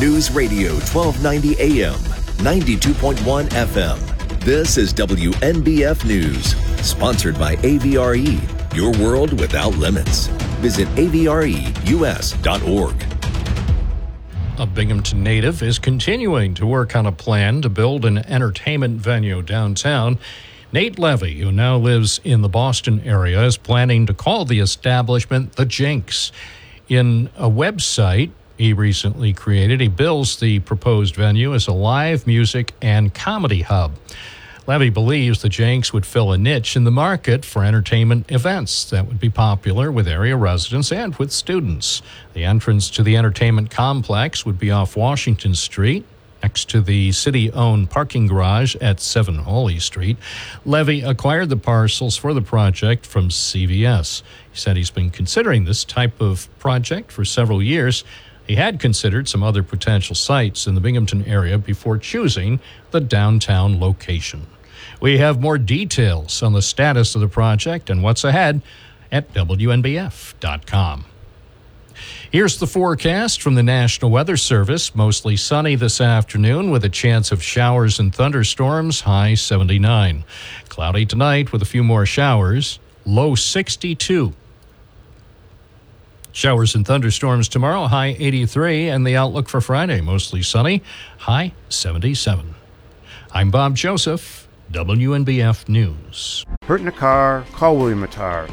News Radio 1290 AM, 92.1 FM. This is WNBF News, sponsored by AVRE, your world without limits. Visit avreus.org. A Binghamton native is continuing to work on a plan to build an entertainment venue downtown. Nate Levy, who now lives in the Boston area, is planning to call the establishment The Jinx. In a website he recently created, he bills the proposed venue as a live music and comedy hub. Levy believes The Jinx would fill a niche in the market for entertainment events that would be popular with area residents and with students. The entrance to the entertainment complex would be off Washington Street, next to the city-owned parking garage at 7 Hawley Street. Levy acquired the parcels for the project from CVS. He said he's been considering this type of project for several years. He had considered some other potential sites in the Binghamton area before choosing the downtown location. We have more details on the status of the project and what's ahead at WNBF.com. Here's the forecast from the National Weather Service. Mostly sunny this afternoon with a chance of showers and thunderstorms, high 79. Cloudy tonight with a few more showers, low 62. Showers and thunderstorms tomorrow, high 83. And the outlook for Friday, mostly sunny, high 77. I'm Bob Joseph, WNBF News. Hurt in a car? Call William Attar,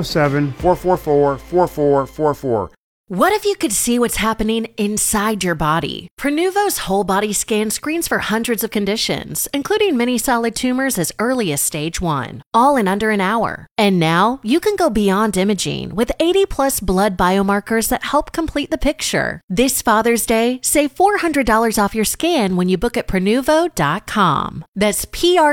607-444-4444. What if you could see what's happening inside your body? Prenuvo's whole body scan screens for hundreds of conditions, including many solid tumors as early as stage 1, all in under an hour. And now you can go beyond imaging with 80+ blood biomarkers that help complete the picture. This Father's Day, save $400 off your scan when you book at Prenuvo.com. That's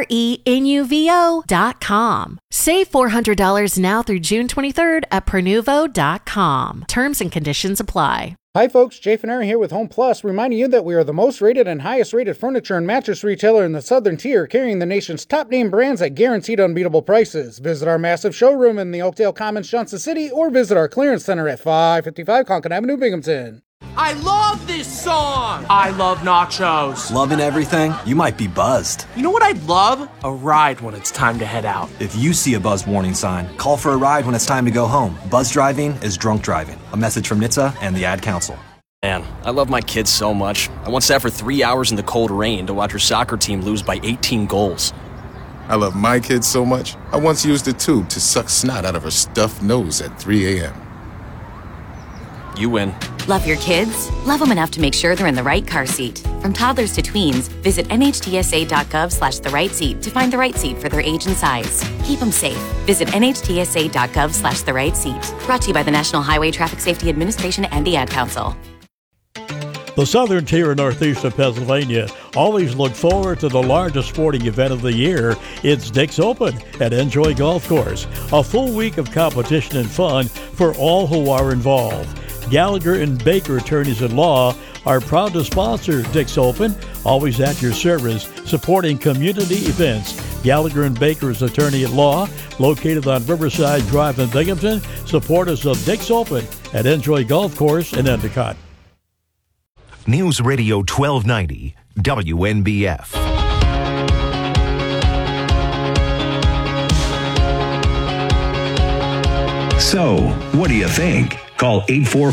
Prenuvo.com. Save $400 now through June 23rd at Prenuvo.com. Terms and conditions apply. Hi folks, Jay Fanera here with Home Plus, reminding you that we are the most rated and highest rated furniture and mattress retailer in the Southern Tier, carrying the nation's top name brands at guaranteed unbeatable prices. Visit our massive showroom in the Oakdale Commons, Johnson City, or visit our clearance center at 555 Concord Avenue, Binghamton. I love this song! I love nachos. Loving everything? You might be buzzed. You know what I'd love? A ride when it's time to head out. If you see a buzz warning sign, call for a ride when it's time to go home. Buzz driving is drunk driving. A message from NHTSA and the Ad Council. Man, I love my kids so much. I once sat for 3 hours in the cold rain to watch her soccer team lose by 18 goals. I love my kids so much, I once used a tube to suck snot out of her stuffed nose at 3 a.m. You win. Love your kids? Love them enough to make sure they're in the right car seat. From toddlers to tweens, visit nhtsa.gov/the-right-seat to find the right seat for their age and size. Keep them safe. Visit nhtsa.gov/the-right-seat. Brought to you by the National Highway Traffic Safety Administration and the Ad Council. The Southern Tier and Northeast of Pennsylvania always look forward to the largest sporting event of the year. It's Dick's Open at Enjoy Golf Course. A full week of competition and fun for all who are involved. Gallagher and Baker Attorneys at Law are proud to sponsor Dick's Open, always at your service, supporting community events. Gallagher and Baker's Attorney at Law, located on Riverside Drive in Binghamton, supporters of Dick's Open at Enjoy Golf Course in Endicott. News Radio 1290, WNBF. So, what do you think? Call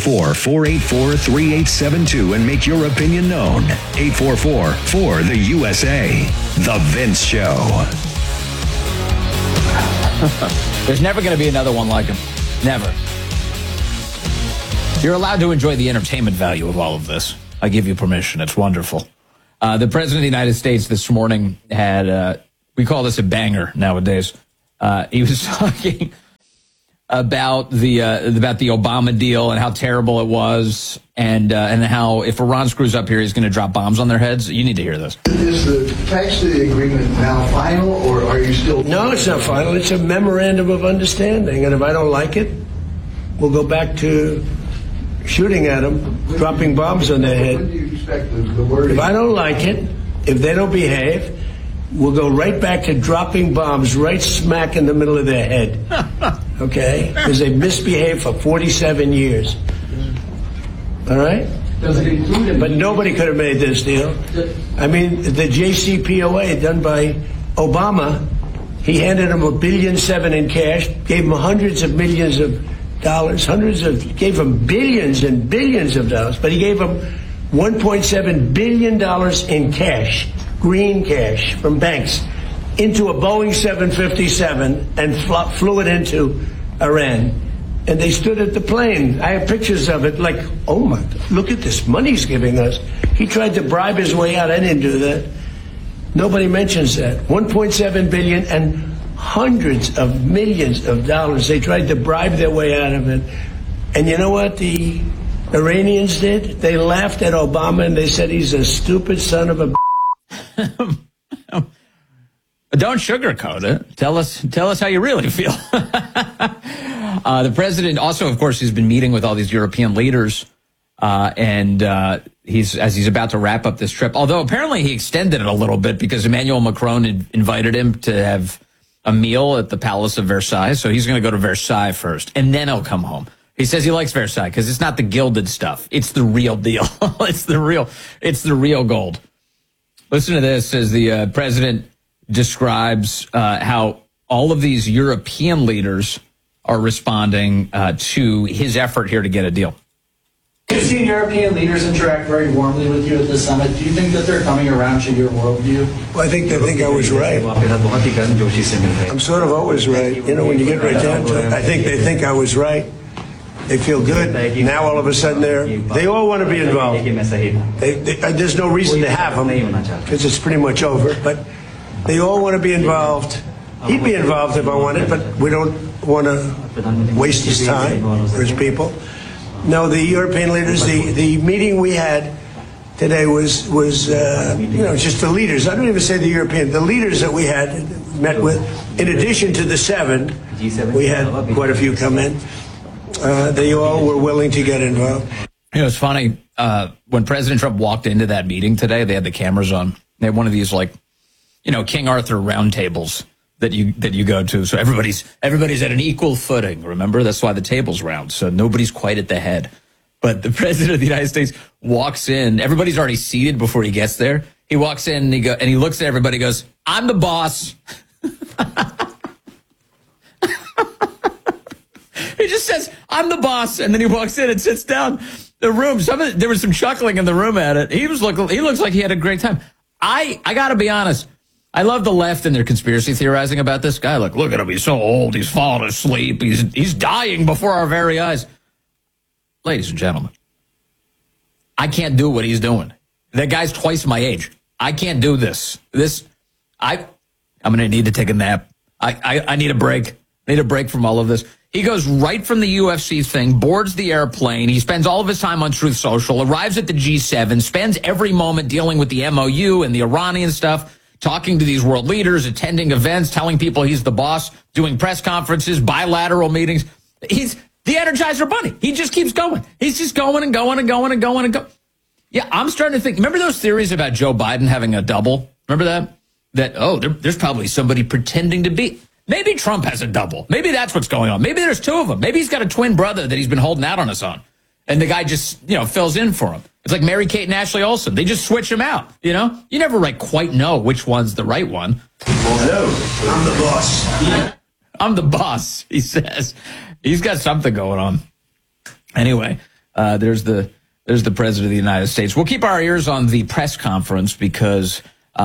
844-484-3872 and make your opinion known. 844-4-THE-USA. The Vince Show. There's never going to be another one like him. Never. You're allowed to enjoy the entertainment value of all of this. I give you permission. It's wonderful. The President of the United States this morning had, we call this a banger nowadays. He was talking about the Obama deal and how terrible it was, and how if Iran screws up here, he's going to drop bombs on their heads. You need to hear this. Is the text of the agreement now final, or are you still... No, it's not final. It's a memorandum of understanding, and if I don't like it, we'll go back to shooting at them, dropping bombs on their head. When do you expect the word? If I don't like it, if they don't behave, we'll go right back to dropping bombs right smack in the middle of their head. Okay? Because they've misbehaved for 47 years. All right? Does it include it? But nobody could have made this deal. I mean, the JCPOA done by Obama, he handed him $1.7 billion in cash, gave him hundreds of millions of dollars, gave him billions and billions of dollars, but he gave him $1.7 billion in cash, green cash from banks, into a Boeing 757 and flew it into Iran. And they stood at the plane. I have pictures of it, like, oh my, look at this money he's giving us. He tried to bribe his way out. I didn't do that. Nobody mentions that. $1.7 billion and hundreds of millions of dollars. They tried to bribe their way out of it. And you know what the Iranians did? They laughed at Obama and they said he's a stupid son of a Don't sugarcoat it. Tell us how you really feel. The president also, of course, has been meeting with all these European leaders, and he's about to wrap up this trip. Although apparently he extended it a little bit because Emmanuel Macron invited him to have a meal at the Palace of Versailles. So he's going to go to Versailles first, and then he'll come home. He says he likes Versailles because it's not the gilded stuff; it's the real deal. It's the real gold. Listen to this as the president describes how all of these European leaders are responding to his effort here to get a deal. You've seen European leaders interact very warmly with you at this summit. Do you think that they're coming around to your worldview? Well, I think they think I was right. I'm sort of always right. You know, when you get right down to it, I think they think I was right. They feel good. Now all of a sudden they all want to be involved. There's no reason to have them because it's pretty much over. But they all want to be involved. He'd be involved if I wanted, but we don't want to waste his time or his people. No, the European leaders, the meeting we had today was just the leaders. I don't even say the leaders that we had met with. In addition to the 7, we had quite a few come in. They all were willing to get involved. You know, it's funny. When President Trump walked into that meeting today, they had the cameras on. They had one of these, like, King Arthur round tables that you go to. So everybody's at an equal footing. Remember, that's why the table's round. So nobody's quite at the head. But the president of the United States walks in. Everybody's already seated before he gets there. He walks in and he looks at everybody. Goes, "I'm the boss." He just says, "I'm the boss," and then he walks in and sits down. The room. There was some chuckling in the room at it. He looks like he had a great time. I got to be honest. I love the left and their conspiracy theorizing about this guy. Look at him. He's so old. He's fallen asleep. He's dying before our very eyes. Ladies and gentlemen, I can't do what he's doing. That guy's twice my age. I can't do this. I'm going to need to take a nap. I need a break. I need a break from all of this. He goes right from the UFC thing, boards the airplane. He spends all of his time on Truth Social, arrives at the G7, spends every moment dealing with the MOU and the Iranian stuff, talking to these world leaders, attending events, telling people he's the boss, doing press conferences, bilateral meetings. He's the Energizer Bunny. He just keeps going. He's just going and going and going and going and going. Yeah, I'm starting to think. Remember those theories about Joe Biden having a double? Remember that? There's probably somebody pretending to be. Maybe Trump has a double. Maybe that's what's going on. Maybe there's 2 of them. Maybe he's got a twin brother that he's been holding out on us on. And the guy just, fills in for him. It's like Mary-Kate and Ashley Olsen. They just switch him out, You never quite know which one's the right one. Hello, I'm the boss. I'm the boss, he says. He's got something going on. Anyway, there's the president of the United States. We'll keep our ears on the press conference because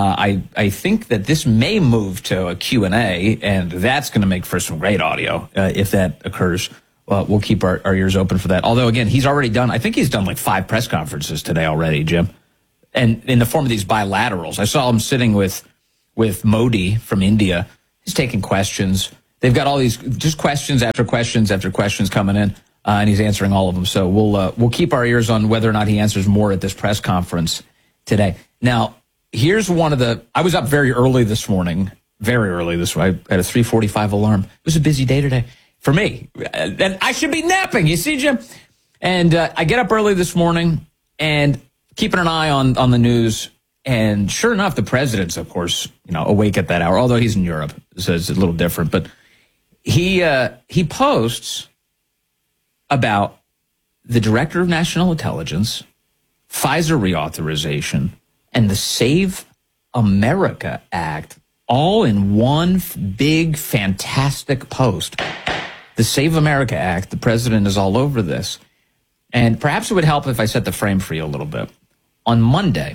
I think that this may move to a Q&A, and that's going to make for some great audio if that occurs. We'll keep our ears open for that. Although, again, he's done like 5 press conferences today already, Jim. And in the form of these bilaterals. I saw him sitting with Modi from India. He's taking questions. They've got all these just questions after questions after questions coming in, and he's answering all of them. So we'll keep our ears on whether or not he answers more at this press conference today. Now, here's I was up very early this morning. I had a 3:45 alarm. It was a busy day today. For me, and I should be napping. You see, Jim? And I get up early this morning and keeping an eye on the news. And sure enough, the president's, of course, awake at that hour, although he's in Europe, so it's a little different. But he posts about the director of national intelligence Pfizer reauthorization, and the Save America Act all in one big, fantastic post. The Save America Act, the president is all over this. And perhaps it would help if I set the frame for you a little bit. On Monday,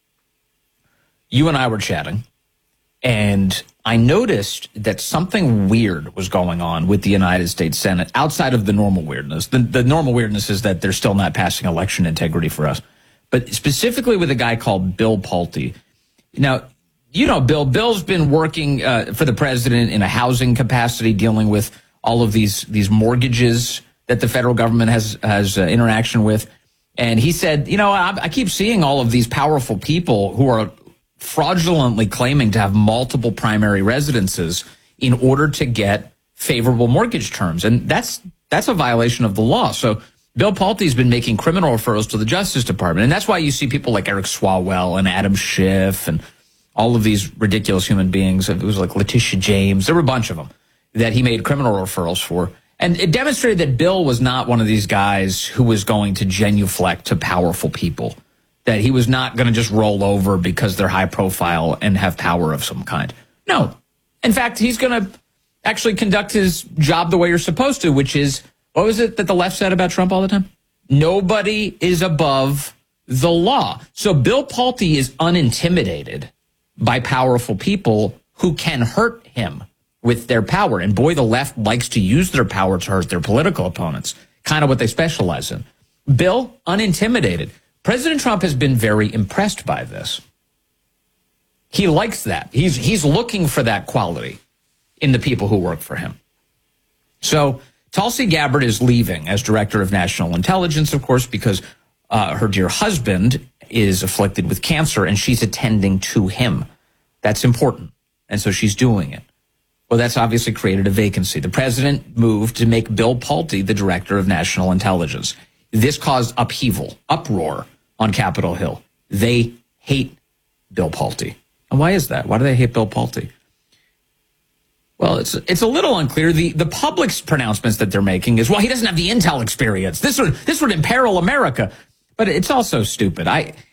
you and I were chatting, and I noticed that something weird was going on with the United States Senate outside of the normal weirdness. The normal weirdness is that they're still not passing election integrity for us. But specifically with a guy called Bill Pulte. Now, you know, Bill's been working for the president in a housing capacity, dealing with all of these mortgages that the federal government has interaction with. And he said, you know, I keep seeing all of these powerful people who are fraudulently claiming to have multiple primary residences in order to get favorable mortgage terms. And that's a violation of the law. So Bill Pulte's been making criminal referrals to the Justice Department. And that's why you see people like Eric Swalwell and Adam Schiff and all of these ridiculous human beings. It was like Letitia James. There were a bunch of them that he made criminal referrals for. And it demonstrated that Bill was not one of these guys who was going to genuflect to powerful people, that he was not going to just roll over because they're high profile and have power of some kind. No. In fact, he's going to actually conduct his job the way you're supposed to, which is, what was it that the left said about Trump all the time? Nobody is above the law. So Bill Pulte is unintimidated by powerful people who can hurt him with their power. And boy, the left likes to use their power to hurt their political opponents, kind of what they specialize in. Bill, unintimidated. President Trump has been very impressed by this. He likes that. He's looking for that quality in the people who work for him. So Tulsi Gabbard is leaving as director of national intelligence, of course, because her dear husband is afflicted with cancer and she's attending to him. That's important. And so she's doing it. Well, that's obviously created a vacancy. The president moved to make Bill Pulte the director of national intelligence. This caused upheaval, uproar on Capitol Hill. They hate Bill Pulte. And why is that? Why do they hate Bill Pulte? Well, it's a little unclear. The public's pronouncements that they're making is, well, he doesn't have the intel experience. This would imperil America. But it's also stupid.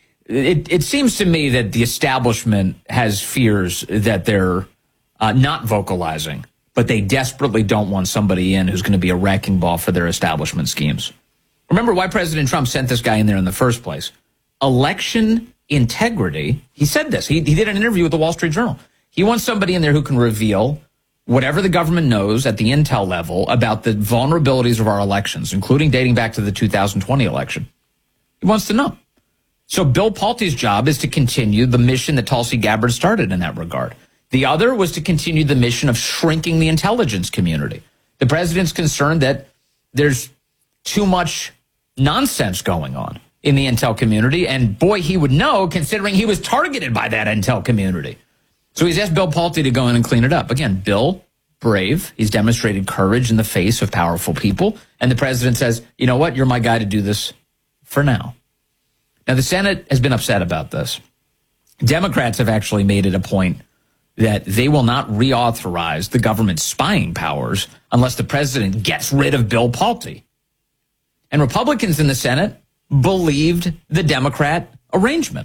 It seems to me that the establishment has fears that they're not vocalizing, but they desperately don't want somebody in who's going to be a wrecking ball for their establishment schemes. Remember why President Trump sent this guy in there in the first place. Election integrity. He said this. He did an interview with the Wall Street Journal. He wants somebody in there who can reveal whatever the government knows at the intel level about the vulnerabilities of our elections, including dating back to the 2020 election. He wants to know. So Bill Pulte's job is to continue the mission that Tulsi Gabbard started in that regard. The other was to continue the mission of shrinking the intelligence community. The president's concerned that there's too much nonsense going on in the intel community. And boy, he would know, considering he was targeted by that intel community. So he's asked Bill Pulte to go in and clean it up. Again, Bill, brave. He's demonstrated courage in the face of powerful people. And the president says, you know what? You're my guy to do this for now. Now, the Senate has been upset about this. Democrats have actually made it a point that they will not reauthorize the government's spying powers unless the president gets rid of Bill Pulte. And Republicans in the Senate believed the Democrat arrangement.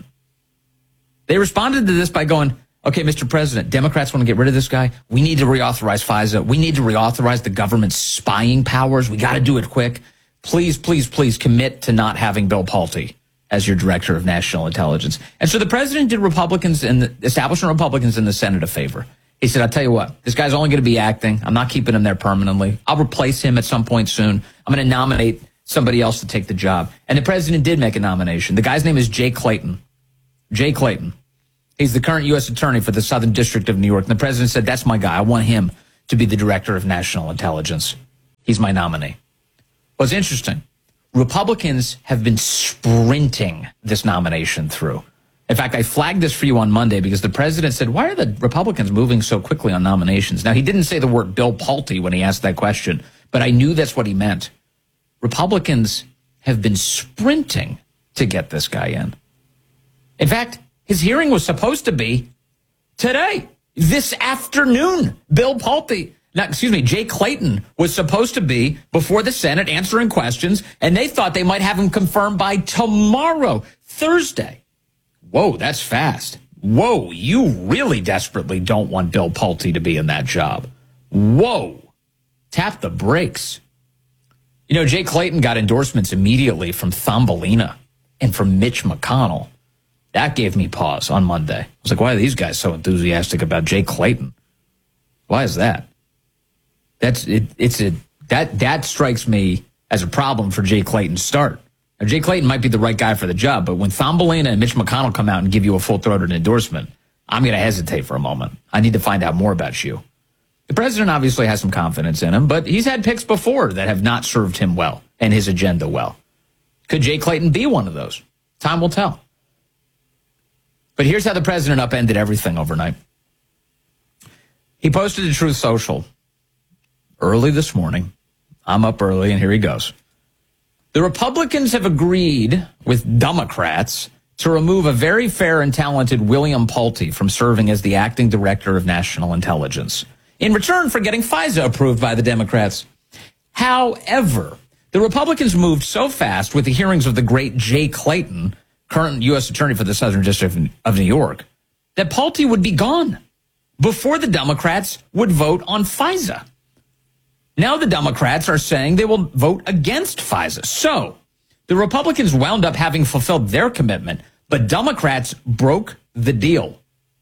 They responded to this by going, okay, Mr. President, Democrats want to get rid of this guy. We need to reauthorize FISA. We need to reauthorize the government's spying powers. We got to do it quick. Please, please, please commit to not having Bill Pulte as your director of national intelligence. And so the president did Republicans and the establishment Republicans in the Senate a favor. He said, I'll tell you what, this guy's only going to be acting. I'm not keeping him there permanently. I'll replace him at some point soon. I'm going to nominate somebody else to take the job. And the president did make a nomination. The guy's name is Jay Clayton. Jay Clayton. He's the current U.S. attorney for the Southern District of New York. And the president said, that's my guy. I want him to be the director of national intelligence. He's my nominee. Well, it's interesting. Republicans have been sprinting this nomination through. In fact, I flagged this for you on Monday because the president said, why are the Republicans moving so quickly on nominations? Now, he didn't say the word Bill Pulte when he asked that question, but I knew that's what he meant. Republicans have been sprinting to get this guy in. In fact, his hearing was supposed to be today, this afternoon. Bill Pulte. Jay Clayton was supposed to be before the Senate answering questions, and they thought they might have him confirmed by tomorrow, Thursday. Whoa, that's fast. Whoa, you really desperately don't want Bill Pulte to be in that job. Whoa, tap the brakes. Jay Clayton got endorsements immediately from Thumbelina and from Mitch McConnell. That gave me pause on Monday. I was like, why are these guys so enthusiastic about Jay Clayton? Why is that? That strikes me as a problem for Jay Clayton's start. Now, Jay Clayton might be the right guy for the job, but when Thumbelina and Mitch McConnell come out and give you a full-throated endorsement, I'm going to hesitate for a moment. I need to find out more about you. The president obviously has some confidence in him, but he's had picks before that have not served him well and his agenda well. Could Jay Clayton be one of those? Time will tell. But here's how the president upended everything overnight. He posted to Truth Social early this morning. I'm up early, and here he goes. The Republicans have agreed with Democrats to remove a very fair and talented William Pulte from serving as the acting director of national intelligence in return for getting FISA approved by the Democrats. However, the Republicans moved so fast with the hearings of the great Jay Clayton, current U.S. Attorney for the Southern District of New York, that Pulte would be gone before the Democrats would vote on FISA. Now the Democrats are saying they will vote against FISA. So the Republicans wound up having fulfilled their commitment, but Democrats broke the deal.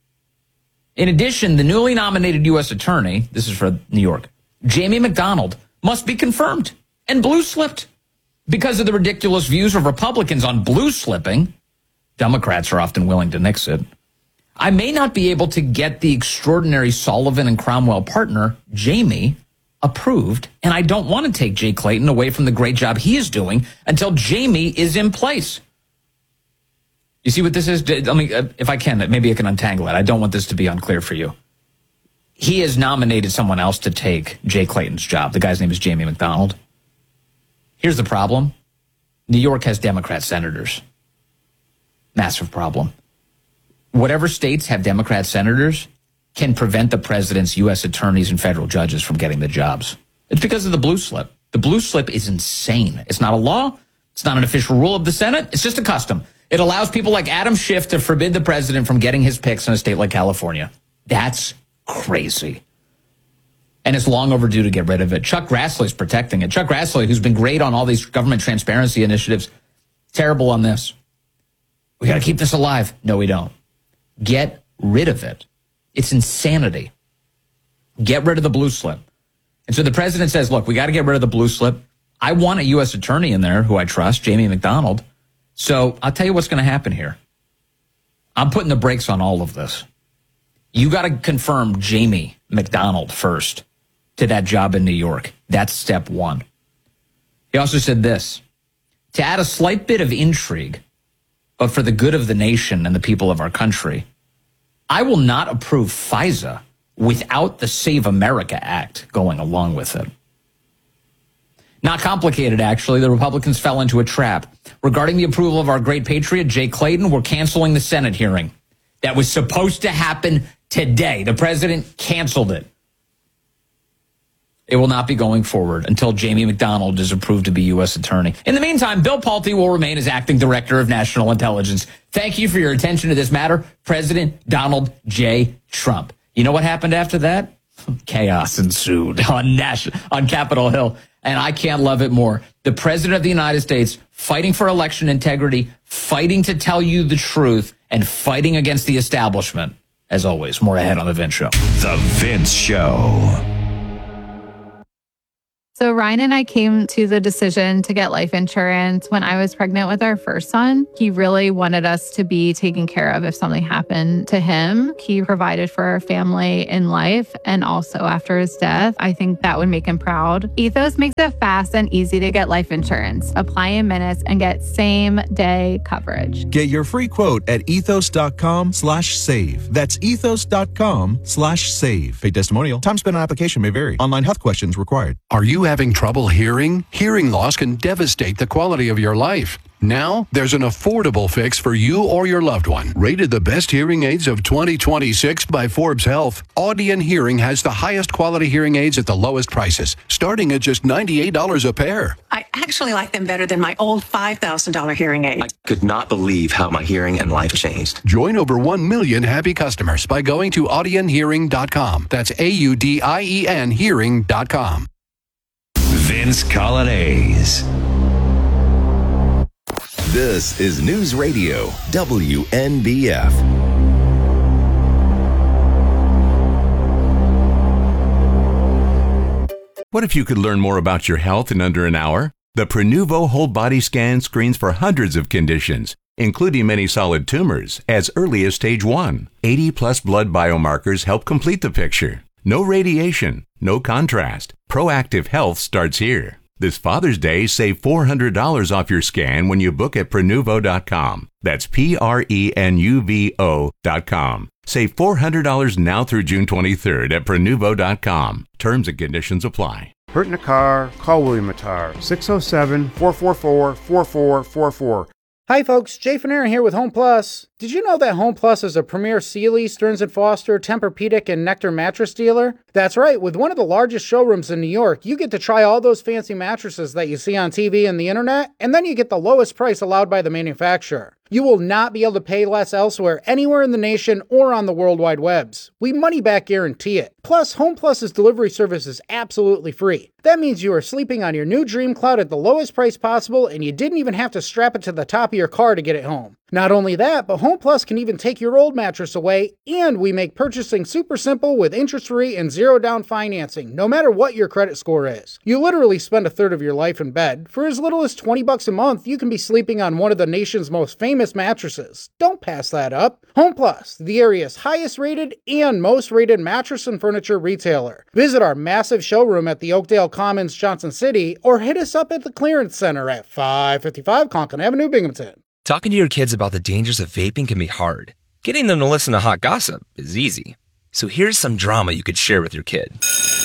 In addition, the newly nominated U.S. Attorney, this is for New York, Jamie McDonald, must be confirmed and blue-slipped. Because of the ridiculous views of Republicans on blue-slipping, Democrats are often willing to nix it. I may not be able to get the extraordinary Sullivan and Cromwell partner, Jamie, approved, and I don't want to take Jay Clayton away from the great job he is doing until Jamie is in place. You see what this is? I mean, if I can, maybe I can untangle it. I don't want this to be unclear for you. He has nominated someone else to take Jay Clayton's job. The guy's name is Jamie McDonald. Here's the problem. New York has Democrat senators. Massive problem. Whatever states have Democrat senators can prevent the president's U.S. attorneys and federal judges from getting the jobs. It's because of the blue slip. The blue slip is insane. It's not a law. It's not an official rule of the Senate. It's just a custom. It allows people like Adam Schiff to forbid the president from getting his picks in a state like California. That's crazy. And it's long overdue to get rid of it. Chuck Grassley's protecting it. Chuck Grassley, who's been great on all these government transparency initiatives, terrible on this. We got to keep this alive. No, we don't. Get rid of it. It's insanity. Get rid of the blue slip. And so the president says, look, we got to get rid of the blue slip. I want a U.S. attorney in there who I trust, Jamie McDonald. So I'll tell you what's going to happen here. I'm putting the brakes on all of this. You got to confirm Jamie McDonald first to that job in New York. That's step one. He also said this, to add a slight bit of intrigue, but for the good of the nation and the people of our country, I will not approve FISA without the Save America Act going along with it. Not complicated, actually. The Republicans fell into a trap. Regarding the approval of our great patriot, Jay Clayton, we're canceling the Senate hearing that was supposed to happen today. The president canceled it. It will not be going forward until Jamie McDonald is approved to be U.S. attorney. In the meantime, Bill Pulte will remain as acting director of national intelligence. Thank you for your attention to this matter, President Donald J. Trump. You know what happened after that? Chaos ensued on Capitol Hill, and I can't love it more. The president of the United States fighting for election integrity, fighting to tell you the truth, and fighting against the establishment. As always, more ahead on The Vince Show. The Vince Show. So Ryan and I came to the decision to get life insurance when I was pregnant with our first son. He really wanted us to be taken care of if something happened to him. He provided for our family in life and also after his death. I think that would make him proud. Ethos makes it fast and easy to get life insurance. Apply in minutes and get same-day coverage. Get your free quote at ethos.com/save. That's ethos.com/save. Paid testimonial. Time spent on application may vary. Online health questions required. Are you having trouble hearing? Hearing loss can devastate the quality of your life. Now, there's an affordable fix for you or your loved one. Rated the best hearing aids of 2026 by Forbes Health, Audion Hearing has the highest quality hearing aids at the lowest prices, starting at just $98 a pair. I actually like them better than my old $5,000 hearing aid. I could not believe how my hearing and life changed. Join over 1 million happy customers by going to audionhearing.com. That's AUDIEN hearing.com. Vince Colonnese. This is News Radio WNBF. What if you could learn more about your health in under an hour? The Prenuvo whole body scan screens for hundreds of conditions, including many solid tumors, as early as stage 1. 80-plus blood biomarkers help complete the picture. No radiation, no contrast. Proactive health starts here. This Father's Day, save $400 off your scan when you book at Prenuvo.com. That's Prenuvo.com. Save $400 now through June 23rd at Prenuvo.com. Terms and conditions apply. Hurt in a car? Call William Matar, 607-444-4444. Hi folks, Jay Fanera here with Home Plus. Did you know that Home Plus is a premier Sealy, Stearns & Foster, Tempur-Pedic, and Nectar mattress dealer? That's right, with one of the largest showrooms in New York, you get to try all those fancy mattresses that you see on TV and the internet, and then you get the lowest price allowed by the manufacturer. You will not be able to pay less elsewhere, anywhere in the nation or on the World Wide Webs. We money back guarantee it. Plus, Home Plus's delivery service is absolutely free. That means you are sleeping on your new dream cloud at the lowest price possible, and you didn't even have to strap it to the top of your car to get it home. Not only that, but Home Plus can even take your old mattress away, and we make purchasing super simple with interest-free and zero-down financing, no matter what your credit score is. You literally spend a third of your life in bed. For as little as $20 a month, you can be sleeping on one of the nation's most famous mattresses. Don't pass that up. Home Plus, the area's highest-rated and most-rated mattress and furniture retailer. Visit our massive showroom at the Oakdale Commons, Johnson City, or hit us up at the Clearance Center at 555 Conklin Avenue, Binghamton. Talking to your kids about the dangers of vaping can be hard. Getting them to listen to hot gossip is easy. So here's some drama you could share with your kid.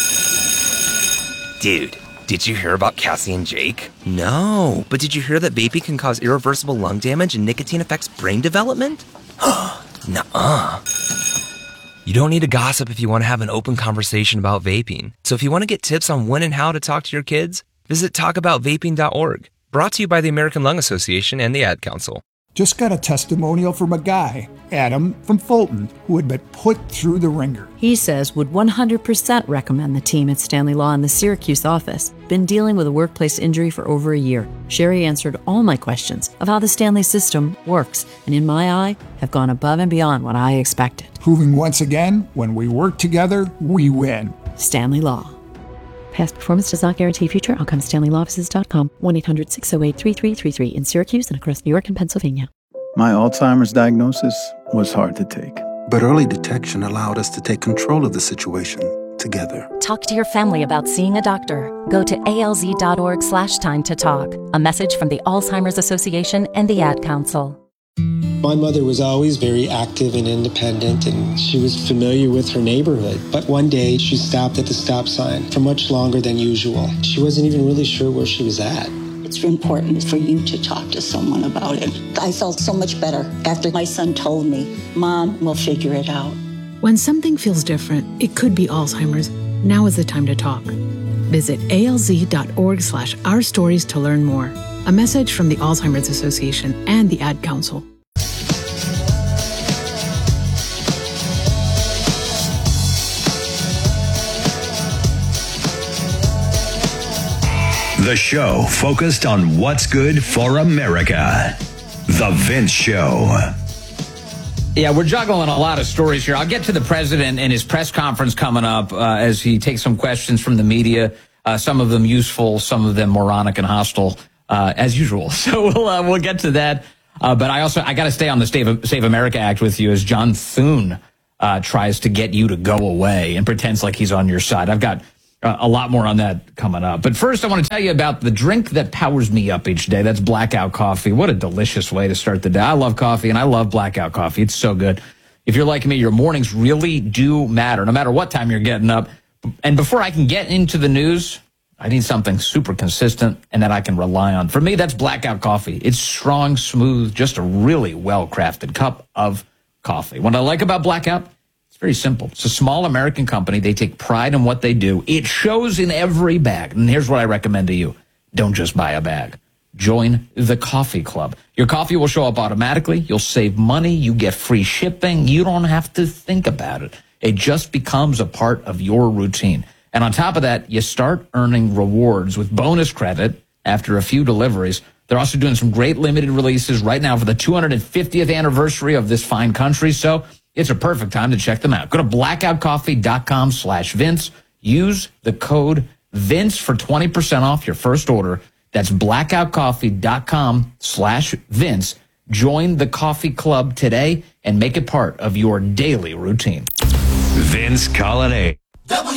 Dude, did you hear about Cassie and Jake? No, but did you hear that vaping can cause irreversible lung damage and nicotine affects brain development? Nuh-uh. You don't need to gossip if you want to have an open conversation about vaping. So if you want to get tips on when and how to talk to your kids, visit talkaboutvaping.org. Brought to you by the American Lung Association and the Ad Council. Just got a testimonial from a guy, Adam from Fulton, who had been put through the ringer. He says would 100% recommend the team at Stanley Law in the Syracuse office. Been dealing with a workplace injury for over a year. Sherry answered all my questions of how the Stanley system works, and in my eye, have gone above and beyond what I expected. Proving once again, when we work together, we win. Stanley Law. Past performance does not guarantee future outcomes. StanleyLawoffices.com. 1-800-608-3333 in Syracuse and across New York and Pennsylvania. My Alzheimer's diagnosis was hard to take. But early detection allowed us to take control of the situation together. Talk to your family about seeing a doctor. Go to alz.org/time to talk. A message from the Alzheimer's Association and the Ad Council. My mother was always very active and independent, and she was familiar with her neighborhood. But one day, she stopped at the stop sign for much longer than usual. She wasn't even really sure where she was at. It's important for you to talk to someone about it. I felt so much better after my son told me, Mom, we'll figure it out. When something feels different, it could be Alzheimer's. Now is the time to talk. Visit alz.org/ourstories to learn more. A message from the Alzheimer's Association and the Ad Council. The show focused on what's good for America. The Vince Show. Yeah, we're juggling a lot of stories here. I'll get to the president and his press conference coming up as he takes some questions from the media, some of them useful, some of them moronic and hostile, as usual. So we'll get to that. But I got to stay on the Save America Act with you as John Thune tries to get you to go away and pretends like he's on your side. I've got a lot more on that coming up. But first, I want to tell you about the drink that powers me up each day. That's Blackout Coffee. What a delicious way to start the day. I love coffee, and I love Blackout Coffee. It's so good. If you're like me, your mornings really do matter, no matter what time you're getting up. And before I can get into the news, I need something super consistent and that I can rely on. For me, that's Blackout Coffee. It's strong, smooth, just a really well-crafted cup of coffee. What I like about Blackout, it's very simple. It's a small American company. They take pride in what they do. It shows in every bag. And here's what I recommend to you. Don't just buy a bag. Join the coffee club. Your coffee will show up automatically. You'll save money. You get free shipping. You don't have to think about it. It just becomes a part of your routine. And on top of that, you start earning rewards with bonus credit after a few deliveries. They're also doing some great limited releases right now for the 250th anniversary of this fine country. So it's a perfect time to check them out. Go to blackoutcoffee.com/Vince. Use the code Vince for 20% off your first order. That's blackoutcoffee.com/Vince. Join the coffee club today and make it part of your daily routine. Vince Colonnade.